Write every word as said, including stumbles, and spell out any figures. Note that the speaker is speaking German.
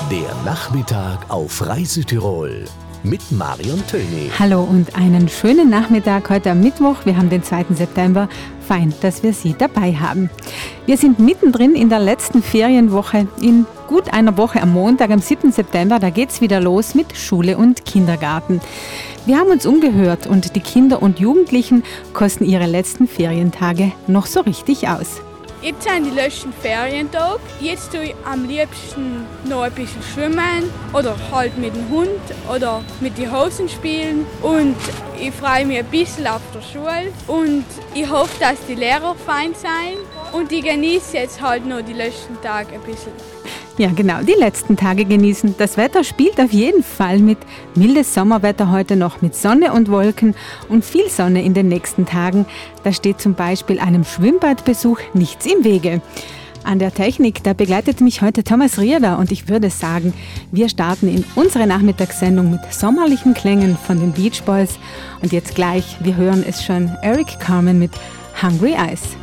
Der Nachmittag auf Reisetirol mit Marion Töni. Hallo und einen schönen Nachmittag heute am Mittwoch. Wir haben den zweiten September. Fein, dass wir Sie dabei haben. Wir sind mittendrin in der letzten Ferienwoche. In gut einer Woche am Montag, am siebten September, da geht's wieder los mit Schule und Kindergarten. Wir haben uns umgehört und die Kinder und Jugendlichen kosten ihre letzten Ferientage noch so richtig aus. Jetzt sind die letzten Ferientage. Jetzt tue ich am liebsten noch ein bisschen schwimmen oder halt mit dem Hund oder mit den Hosen spielen. Und ich freue mich ein bisschen auf der Schule und ich hoffe, dass die Lehrer fein sind. Und ich genieße jetzt halt noch die letzten Tage ein bisschen. Ja, genau, die letzten Tage genießen. Das Wetter spielt auf jeden Fall mit. Mildes Sommerwetter heute noch mit Sonne und Wolken und viel Sonne in den nächsten Tagen. Da steht zum Beispiel einem Schwimmbadbesuch nichts im Wege. An der Technik, da begleitet mich heute Thomas Rieder und ich würde sagen, wir starten in unsere Nachmittagssendung mit sommerlichen Klängen von den Beach Boys. Und jetzt gleich, wir hören es schon, Eric Carmen mit Hungry Eyes.